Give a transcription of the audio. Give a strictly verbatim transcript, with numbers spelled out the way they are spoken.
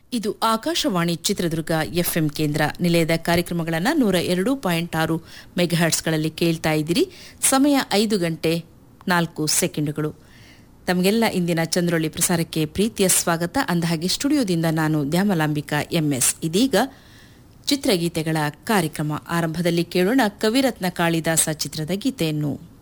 ಇದು ಆಕಾಶವಾಣಿ ಚಿತ್ರದುರ್ಗ ಎಫ್ಎಂ ಕೇಂದ್ರ. ನಿಲಯದ ಕಾರ್ಯಕ್ರಮಗಳನ್ನು ನೂರ ಎರಡು ಪಾಯಿಂಟ್ ಆರು ಮೆಗಾಹರ್ಟ್ಸ್ಗಳಲ್ಲಿ ಕೇಳ್ತಾ ಇದ್ದೀರಿ. ಸಮಯ ಐದು ಗಂಟೆ ನಾಲ್ಕು ಸೆಕೆಂಡುಗಳು. ತಮಗೆಲ್ಲ ಇಂದಿನ ಚಂದ್ರೋಳಿ ಪ್ರಸಾರಕ್ಕೆ ಪ್ರೀತಿಯ ಸ್ವಾಗತ. ಅಂದಹಾಗೆ ಸ್ಟುಡಿಯೋದಿಂದ ನಾನು ದ್ಯಾಮಲಾಂಬಿಕಾ ಎಂಎಸ್. ಇದೀಗ ಚಿತ್ರಗೀತೆಗಳ ಕಾರ್ಯಕ್ರಮ ಆರಂಭದಲ್ಲಿ ಕೇಳೋಣ ಕವಿರತ್ನ ಕಾಳಿದಾಸ ಚಿತ್ರದ ಗೀತೆಯನ್ನು.